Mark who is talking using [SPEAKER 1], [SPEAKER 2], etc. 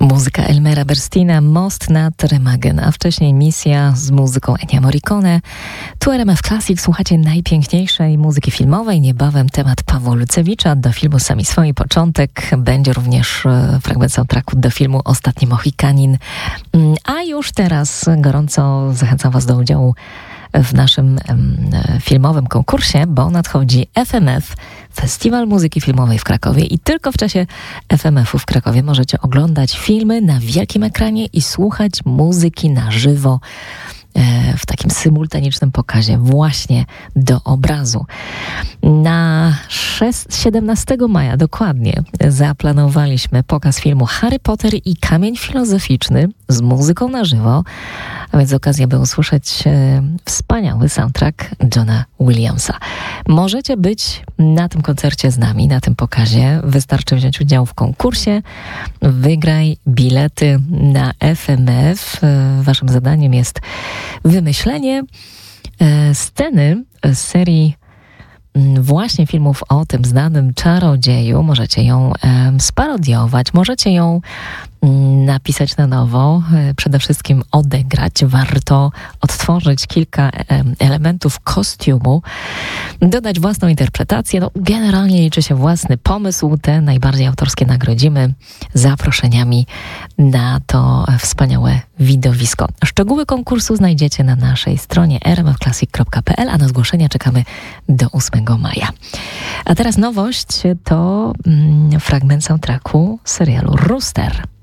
[SPEAKER 1] Muzyka Elmera Bernsteina, Most nad Remagen, a wcześniej Misja z muzyką Ennio Morricone. Tu RMF Classic, słuchacie najpiękniejszej muzyki filmowej. Niebawem temat Pawła Lucewicza do filmu Sami swoi początek. Będzie również fragment soundtracku do filmu Ostatni Mohikanin. A już teraz gorąco zachęcam Was do udziału w naszym filmowym konkursie, bo nadchodzi FMF, Festiwal Muzyki Filmowej w Krakowie i tylko w czasie FMF-u w Krakowie możecie oglądać filmy na wielkim ekranie i słuchać muzyki na żywo w takim symultanicznym pokazie właśnie do obrazu. Na 17 maja dokładnie zaplanowaliśmy pokaz filmu Harry Potter i Kamień Filozoficzny z muzyką na żywo, a więc okazja, by usłyszeć wspaniały soundtrack Johna Williamsa. Możecie być na tym koncercie z nami, na tym pokazie. Wystarczy wziąć udział w konkursie. Wygraj bilety na FMF. Waszym zadaniem jest wymyślenie sceny z serii właśnie filmów o tym znanym czarodzieju. Możecie ją sparodiować, możecie ją napisać na nowo, przede wszystkim odegrać. Warto odtworzyć kilka elementów kostiumu, dodać własną interpretację. No, generalnie liczy się własny pomysł. Te najbardziej autorskie nagrodzimy zaproszeniami na to wspaniałe widowisko. Szczegóły konkursu znajdziecie na naszej stronie rmfclassic.pl, a na zgłoszenia czekamy do 8 maja. A teraz nowość to fragment soundtracku serialu Rooster.